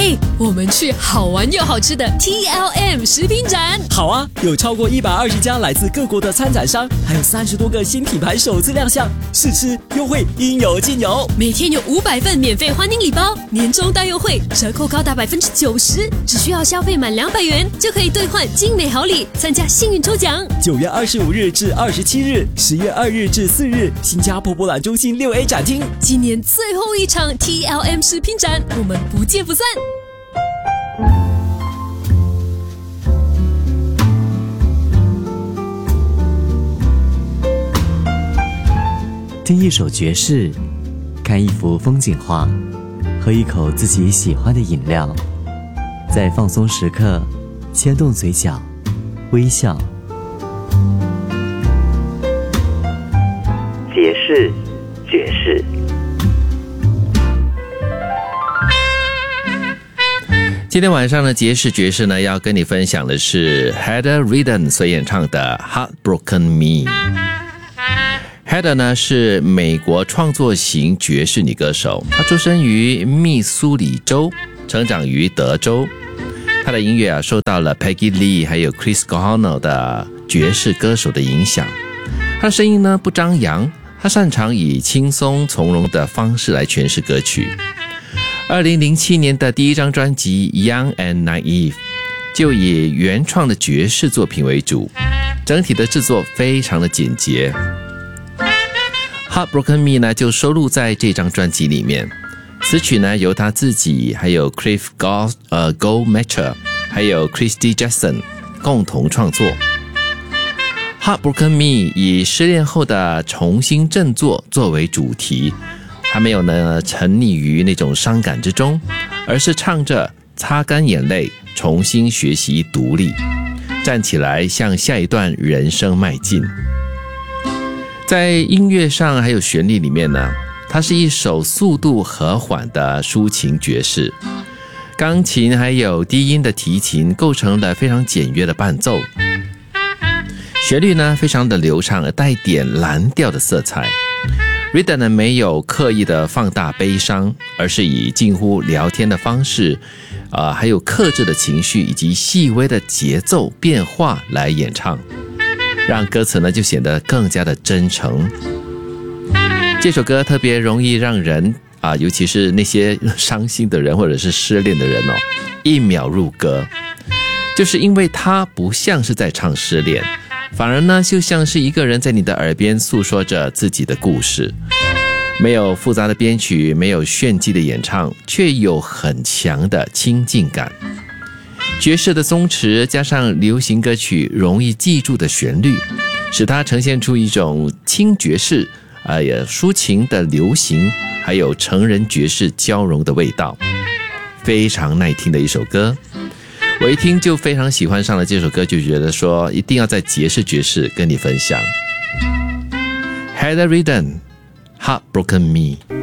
嘿，我们去好玩又好吃的 TLM 食品展。 好啊，有超过120家来自各国的参展商，还有30多个新品牌首次亮相，试吃优惠应有尽有。 每天有500份免费欢迎礼包，年终大优惠，折扣高达90%，只需要消费满200元就可以兑换精美好礼，参加幸运抽奖。 9月25日至27日，10月2日至4日，新加坡博览中心6A 展厅。 今年最后一场 TLM 食品展，我们不见不散。 听一首爵士，看一幅风景画，喝一口自己喜欢的饮料，在放松时刻牵动嘴角，微笑。 爵士，爵士。 今天晚上的爵士呢，要跟你分享的是 Heather Redden 所演唱的 Heartbroken Me。Heather 呢是美国创作型爵士女歌手，她出生于密苏里州，成长于德州。她的音乐受到了 Peggy Lee 还有 Chris Cornell 的爵士歌手的影响。她的声音呢不张扬，她擅长以轻松从容的方式来诠释歌曲。2007年的第一张专辑 Young and Naive 就以原创的爵士作品为主，整体的制作非常的简洁。Heartbroken Me 呢就收录在这张专辑里面，词曲呢由他自己还有 Cliff Goldmacher 还有 Christy Jackson 共同创作。Heartbroken Me 以失恋后的重新振作作为主题，他没有呢沉溺于那种伤感之中，而是唱着擦干眼泪，重新学习独立，站起来向下一段人生迈进。在音乐上还有旋律里面呢，它是一首速度和缓的抒情爵士，钢琴还有低音的提琴构成了非常简约的伴奏，旋律呢非常的流畅，带点蓝调的色彩。Redden 呢没有刻意的放大悲伤，而是以近乎聊天的方式，还有克制的情绪以及细微的节奏变化来演唱，让歌词呢就显得更加的真诚。这首歌特别容易让人尤其是那些伤心的人或者是失恋的人一秒入歌，就是因为它不像是在唱失恋，反而呢就像是一个人在你的耳边诉说着自己的故事。没有复杂的编曲，没有炫技的演唱，却有很强的亲近感。爵士的松弛加上流行歌曲容易记住的旋律，使它呈现出一种轻爵士也抒情的流行还有成人爵士交融的味道，非常耐听的一首歌。我一听就非常喜欢上了这首歌，就觉得说一定要在爵士跟你分享。Heather Redden Heartbroken Me。